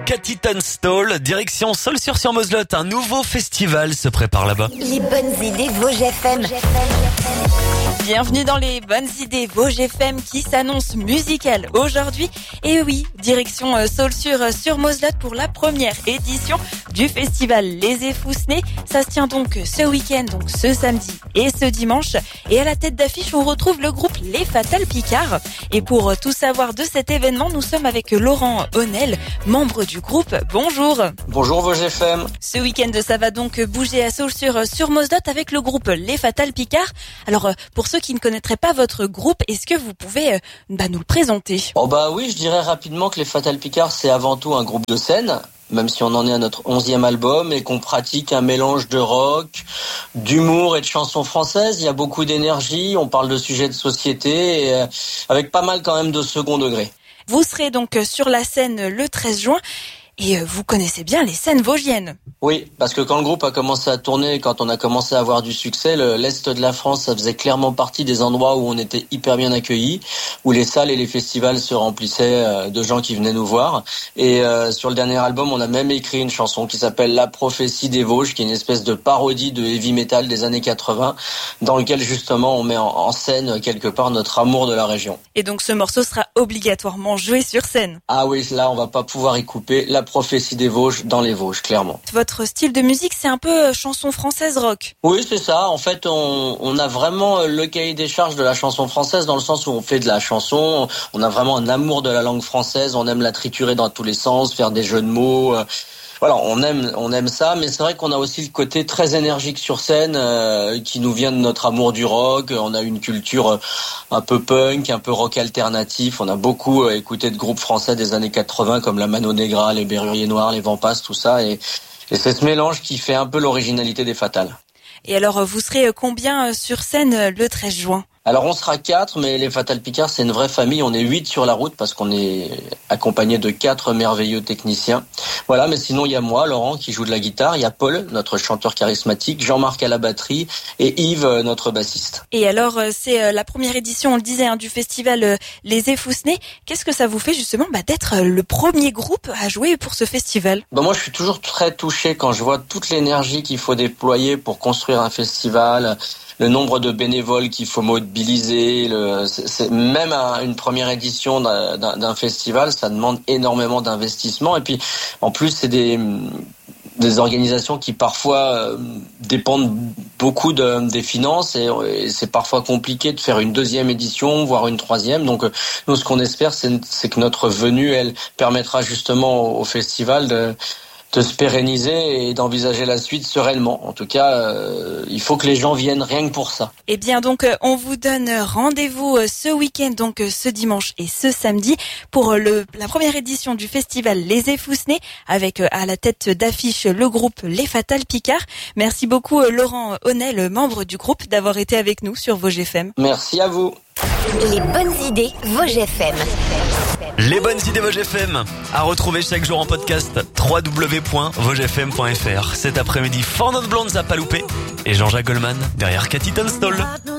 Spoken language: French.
Cathy Tunstall, direction Saulxures-sur-Moselotte. Un nouveau festival se prépare là-bas. Les bonnes idées Vosges FM. Bienvenue dans les bonnes idées Vosges FM qui s'annonce musicale aujourd'hui. Et oui, direction Saulxures-sur-Moselotte pour la première édition du festival Les Effousnés. Ça se tient donc ce week-end, donc ce samedi et ce dimanche. Et à la tête d'affiche, on retrouve le groupe Les Fatal Picards. Et pour tout savoir de cet événement, nous sommes avec Laurent Honnel, membre du groupe. Bonjour. Bonjour Vosges FM. Ce week-end, ça va donc bouger à Saulxures-sur-Moselotte avec le groupe Les Fatal Picards. Alors, pour ceux qui ne connaîtraient pas votre groupe, est-ce que vous pouvez nous le présenter ? Oui, je dirais rapidement que Les Fatal Picards, c'est avant tout un groupe de scène, même si on en est à notre 11e album et qu'on pratique un mélange de rock, d'humour et de chansons françaises. Il y a beaucoup d'énergie, on parle de sujets de société, et, avec pas mal quand même de second degré. Vous serez donc sur la scène le 13 juin et vous connaissez bien les scènes vosgiennes. Oui, parce que quand le groupe a commencé à tourner, quand on a commencé à avoir du succès, l'Est de la France, ça faisait clairement partie des endroits où on était hyper bien accueillis, où les salles et les festivals se remplissaient de gens qui venaient nous voir. Et sur le dernier album, on a même écrit une chanson qui s'appelle La prophétie des Vosges, qui est une espèce de parodie de heavy metal des années 80, dans lequel justement on met en scène quelque part notre amour de la région. Et donc ce morceau sera obligatoirement joué sur scène. Ah oui, là on va pas pouvoir y couper. La prophétie des Vosges dans les Vosges, clairement. Votre style de musique, c'est un peu chanson française rock. Oui, c'est ça. En fait, on a vraiment le cahier des charges de la chanson française dans le sens où on fait de la chanson. On a vraiment un amour de la langue française. On aime la triturer dans tous les sens, faire des jeux de mots. Voilà, on aime ça, mais c'est vrai qu'on a aussi le côté très énergique sur scène qui nous vient de notre amour du rock. On a une culture un peu punk, un peu rock alternatif. On a beaucoup écouté de groupes français des années 80 comme la Mano Negra, les Berruriers Noirs, les Vampas, tout ça. Et c'est ce mélange qui fait un peu l'originalité des Fatals. Et alors, vous serez combien sur scène le 13 juin ? Alors on sera 4, mais les Fatal Picards, c'est une vraie famille. On est 8 sur la route parce qu'on est accompagné de 4 merveilleux techniciens. Voilà, mais sinon il y a moi, Laurent, qui joue de la guitare. Il y a Paul, notre chanteur charismatique, Jean-Marc à la batterie et Yves, notre bassiste. Et alors, c'est la première édition, on le disait, du festival Les Effousnés. Qu'est-ce que ça vous fait justement d'être le premier groupe à jouer pour ce festival ? Moi, je suis toujours très touché quand je vois toute l'énergie qu'il faut déployer pour construire un festival. Le nombre de bénévoles qu'il faut mobiliser, c'est même une première édition d'un festival, ça demande énormément d'investissement. Et puis, en plus, c'est des organisations qui parfois dépendent beaucoup des finances et c'est parfois compliqué de faire une deuxième édition, voire une troisième. Donc, nous, ce qu'on espère, c'est que notre venue, elle permettra justement au festival de se pérenniser et d'envisager la suite sereinement. En tout cas, il faut que les gens viennent rien que pour ça. Eh bien donc, on vous donne rendez-vous ce week-end, donc ce dimanche et ce samedi, pour la première édition du festival Les Effousnés, avec à la tête d'affiche le groupe Les Fatal Picards. Merci beaucoup Laurent Honnel, membre du groupe, d'avoir été avec nous sur Vosges FM. Merci à vous. Les bonnes idées Vosges FM. Les bonnes idées Vosges FM, à retrouver chaque jour en podcast www.vogesfm.fr. Cet après-midi, Four Non Blondes à pas louper et Jean-Jacques Goldman derrière Cathy Tunstall.